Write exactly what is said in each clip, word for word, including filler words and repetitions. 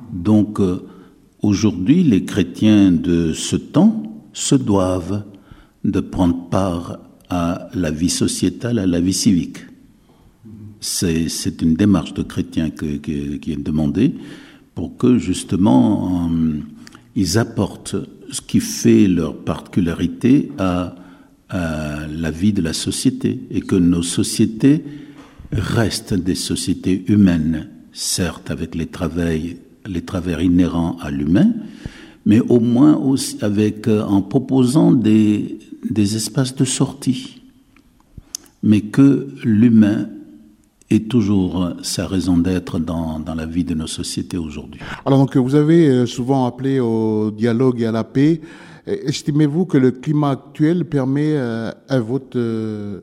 Donc, euh, aujourd'hui, les chrétiens de ce temps se doivent de prendre part à la vie sociétale, à la vie civique. C'est, c'est une démarche de chrétiens que, que, qui est demandée pour que, justement, euh, ils apportent ce qui fait leur particularité à, à la vie de la société et que nos sociétés restent des sociétés humaines, certes avec les travers, les travers inhérents à l'humain, mais au moins aussi avec, euh, en proposant des, des espaces de sortie, mais que l'humain est toujours sa raison d'être dans, dans la vie de nos sociétés aujourd'hui. Alors donc vous avez souvent appelé au dialogue et à la paix. Estimez-vous que le climat actuel permet un vote serein ?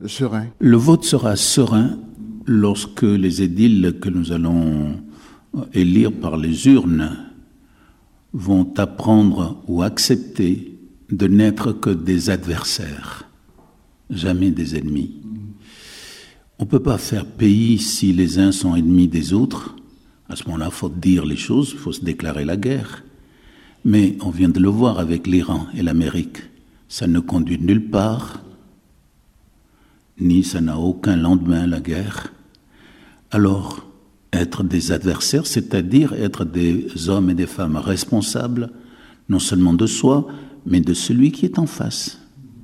Le vote sera serein lorsque les édiles que nous allons élire par les urnes vont apprendre ou accepter de n'être que des adversaires, jamais des ennemis. On ne peut pas faire pays si les uns sont ennemis des autres. À ce moment-là, il faut dire les choses, il faut se déclarer la guerre. Mais on vient de le voir avec l'Iran et l'Amérique. Ça ne conduit nulle part, ni ça n'a aucun lendemain, la guerre. Alors, être des adversaires, c'est-à-dire être des hommes et des femmes responsables, non seulement de soi, mais de celui qui est en face,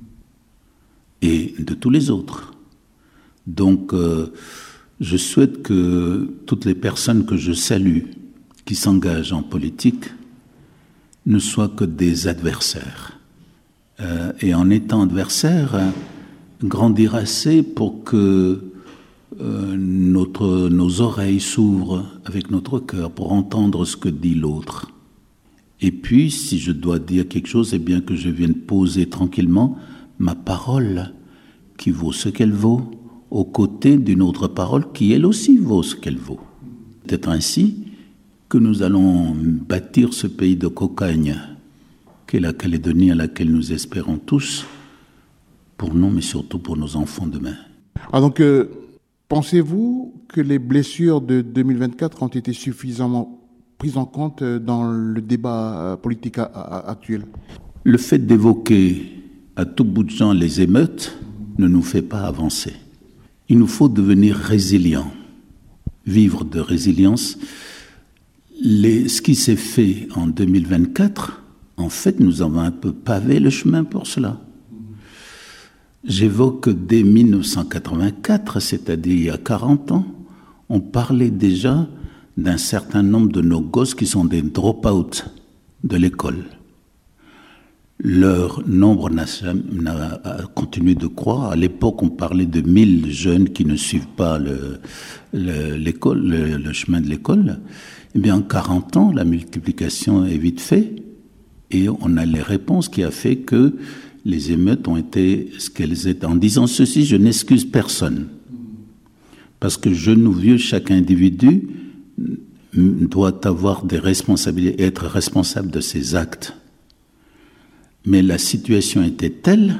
et de tous les autres. Donc, euh, je souhaite que toutes les personnes que je salue, qui s'engagent en politique, ne soient que des adversaires. Euh, et en étant adversaires, hein, grandir assez pour que euh, notre, nos oreilles s'ouvrent avec notre cœur pour entendre ce que dit l'autre. Et puis, si je dois dire quelque chose, c'est bien que je vienne poser tranquillement ma parole, qui vaut ce qu'elle vaut, aux côtés d'une autre parole qui, elle aussi, vaut ce qu'elle vaut. C'est ainsi que nous allons bâtir ce pays de cocagne qu'est la Calédonie, à laquelle nous espérons tous, pour nous, mais surtout pour nos enfants demain. Ah donc, euh, pensez-vous que les blessures de deux mille vingt-quatre ont été suffisamment prises en compte dans le débat politique a- a- actuel ? Le fait d'évoquer à tout bout de champ les émeutes ne nous fait pas avancer. Il nous faut devenir résilients, vivre de résilience. Les, ce qui s'est fait en deux mille vingt-quatre, en fait, nous avons un peu pavé le chemin pour cela. J'évoque dès mille neuf cent quatre-vingt-quatre, c'est-à-dire il y a quarante ans, on parlait déjà d'un certain nombre de nos gosses qui sont des drop-out de l'école. Leur nombre n'a, n'a a continué de croître. À l'époque, on parlait de mille jeunes qui ne suivent pas le, le, l'école, le, le chemin de l'école. Eh bien, en quarante ans, la multiplication est vite faite et on a les réponses qui a fait que les émeutes ont été ce qu'elles étaient. En disant ceci, je n'excuse personne. Parce que jeune ou vieux, chaque individu doit avoir des responsabilités, être responsable de ses actes. Mais la situation était telle,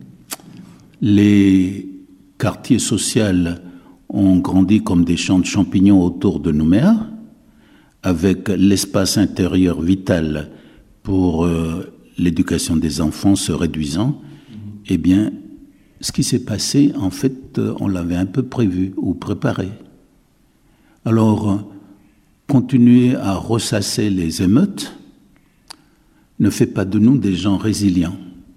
les quartiers sociaux ont grandi comme des champs de champignons autour de Nouméa, avec l'espace intérieur vital pour euh, l'éducation des enfants se réduisant. Eh bien, ce qui s'est passé, en fait, on l'avait un peu prévu ou préparé. Alors, continuer à ressasser les émeutes ne fait pas de nous des gens résilients.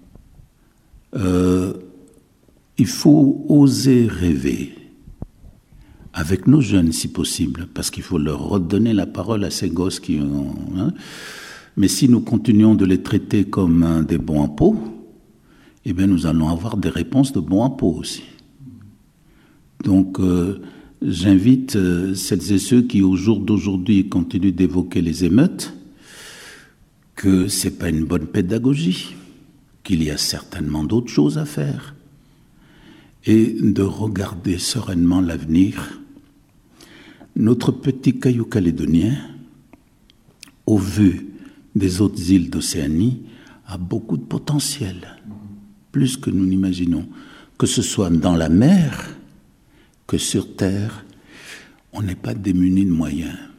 Euh, il faut oser rêver, avec nos jeunes si possible, parce qu'il faut leur redonner la parole à ces gosses qui ont... Hein. Mais si nous continuons de les traiter comme hein, des bons en pot, eh bien nous allons avoir des réponses de bons en pot aussi. Donc euh, j'invite euh, celles et ceux qui au jour d'aujourd'hui continuent d'évoquer les émeutes, que ce n'est pas une bonne pédagogie, qu'il y a certainement d'autres choses à faire, et de regarder sereinement l'avenir. Notre petit caillou calédonien, au vu des autres îles d'Océanie, a beaucoup de potentiel, plus que nous n'imaginons, que ce soit dans la mer que sur terre. On n'est pas démunis de moyens.